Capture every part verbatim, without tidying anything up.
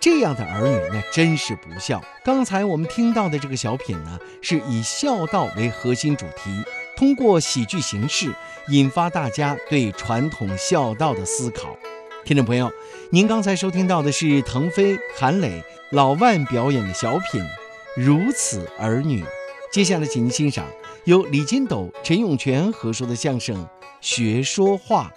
这样的儿女那真是不孝。刚才我们听到的这个小品呢，是以孝道为核心主题，通过喜剧形式引发大家对传统孝道的思考。听众朋友，您刚才收听到的是腾飞、韩磊、老万表演的小品《如此儿女》。接下来请您欣赏由李金斗、陈永泉合说的相声《学说话》。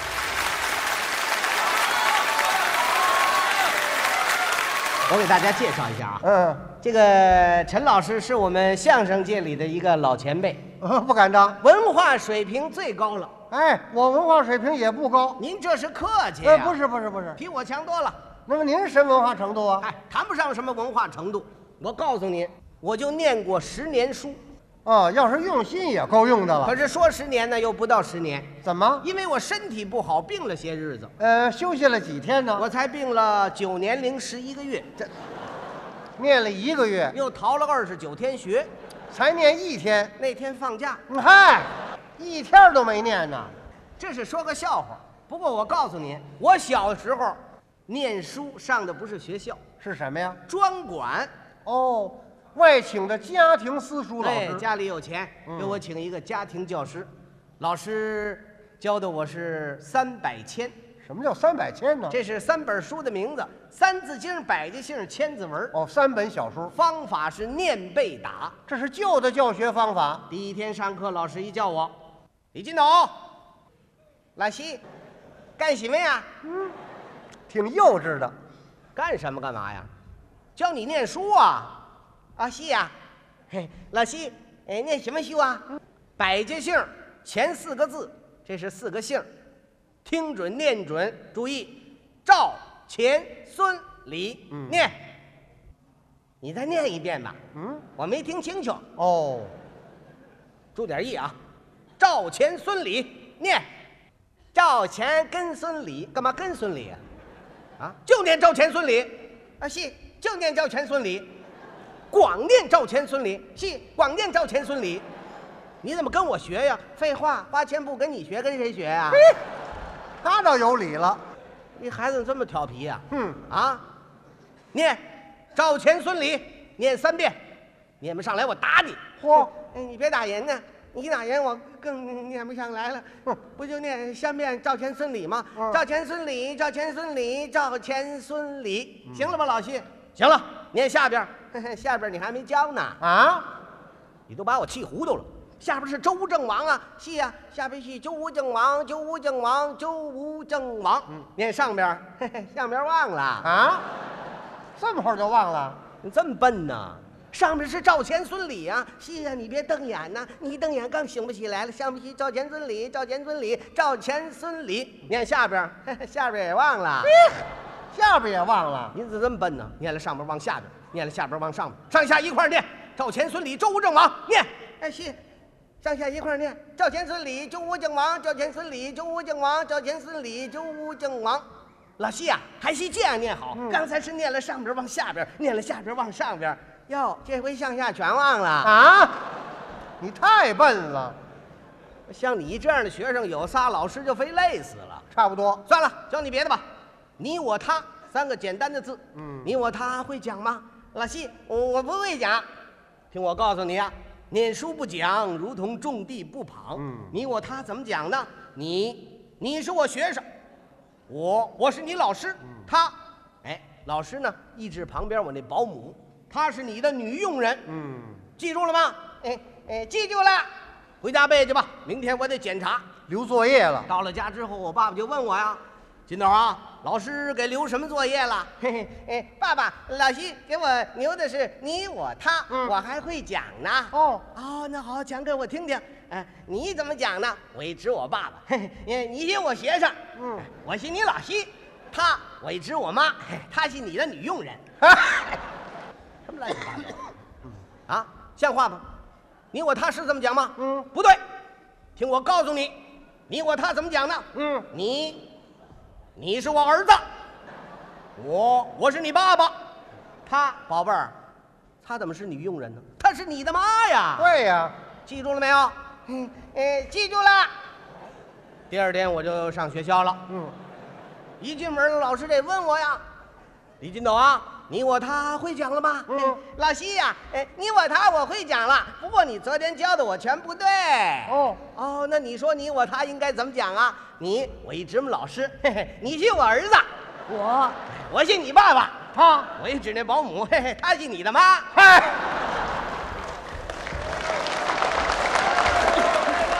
我给大家介绍一下啊， 嗯， 这个陈老师是我们相声界里的一个老前辈， 呃不敢当。 文化水平最高了。 哎，我文化水平也不高。 您这是客气呃， 呀、 不是不是不是。 比我强多了。 那么您什么文化程度啊？ 哎，谈不上什么文化程度。我告诉您，我就念过十年书， 哦，要是用心也够用的了。 可是说十年呢，又不到十年， 怎么？ 因为我身体不好，病了些日子， 呃，休息了几天呢？ 我才病了九年零十一个月，这念了一个月， 又逃了二十九天学。 才念一天。 那天放假， 嗨，一天都没念呢。 这是说个笑话。不过我告诉您，我小时候念书上的不是学校， 是什么呀？ 专管。 哦，外请的家庭私塾老哎， 师。 家里有钱， 嗯给我请一个家庭教师，老师教的我是三百千。 什么叫三百千呢？ 这是三本书的名字，三字经、百家姓、千字文。 哦，三本小书。 方法是念背打。 这是旧的教学方法。 第一天上课，老师一叫我，李金斗，老西，干什么呀？ 挺幼稚的。 干什么干嘛呀？教你念书啊！啊，西呀、嘿，老西，哎，念什么书啊？百家姓前四个字，这是四个姓，听准念准，注意，赵、钱、孙、李， 嗯念。你再念一遍吧。 嗯， 我没听清楚， 哦， 注点意啊。赵、钱、孙、李，念。赵钱跟孙李，干嘛跟孙李啊？啊，就念赵钱孙李。啊，是，就念赵钱孙李。光念赵钱孙李，是光念赵钱孙李。你怎么跟我学呀？废话，花钱不跟你学，跟谁学呀？ 他倒有理了。 你孩子这么调皮呀、 嗯， 啊？念赵钱孙李，念三遍，念不上来我打你。 嚯， 哎，你别打人呢，你一打人我更念不上来了。不就念三遍赵钱孙李吗？ 嗯赵钱孙李，赵钱孙李，赵钱孙李，行了吧，老徐？行了，念下边，嘿嘿下边你还没教呢， 啊， 你都把我气糊涂了。下边是周吴郑王啊，是呀、下边是周吴郑王，周吴郑王，周吴郑王。 嗯念上边，嘿嘿，上边忘了。 啊，这么会儿就忘了？ 你这么笨呢？上面是赵钱孙李啊，是啊，你别瞪眼呐，你一瞪眼更醒不起来了。上面是赵钱孙李，赵钱孙李，赵钱孙李，念下边，嘿嘿下边也忘了。 下边也忘了。 您怎么这么笨呢？念了上边往下边，念了下边往上边，上下一块儿念。赵钱孙李，周吴郑王，念。哎，是，上下一块儿念。赵钱孙李，周吴郑王，赵钱孙李，周吴郑王，赵钱孙李，周吴郑王。老西呀、还是这样念好。 嗯刚才是念了上边往下边，念了下边往上边。哟，这回上下全忘了。 啊，你太笨了。 像你这样的学生，有仨老师就非累死了。 差不多。 算了，教你别的吧。你我他三个简单的字， 嗯你我他会讲吗？老西，我我不会讲。听我告诉你啊，念书不讲，如同种地不跑。 嗯你我他怎么讲呢？你你是我学生，我我是你老师，他，哎，老师呢，一指旁边我那保姆，她是你的女佣人。 嗯， 记住了吗？哎哎，记住了，回家背去吧。明天我得检查。 留作业了。 到了家之后，我爸爸就问我呀：“金斗啊，老师给留什么作业了？”嘿嘿，哎，爸爸，老师给我留的是你我他， 嗯我还会讲呢。 哦， 哦，那好，讲给我听听。哎，你怎么讲呢？我一指我爸爸，嘿嘿，你是我学生， 嗯， 我是你老师，他，我一指我妈，嘿她是你的女佣人。什么乱七八糟？啊，像话吗？你我他是这么讲吗？ 嗯， 不对，听我告诉你，你我他怎么讲呢？ 嗯， 你，你是我儿子，我我是你爸爸，他宝贝儿，他怎么是女佣人呢？她是你的妈呀！ 对呀。 记住了没有？嗯，呃，记住了。第二天我就上学校了。 嗯， 一进门，老师得问我呀：“ 李金斗啊，你我他会讲了吗？ 嗯， 老西呀、哎，你我他我会讲了，不过你昨天教的我全不对。 哦哦，那你说你我他应该怎么讲啊？你我一直母老师，嘿嘿，你信我儿子， 我我信你爸爸， 他我一指那保姆，嘿嘿，他信你的妈。 嗨。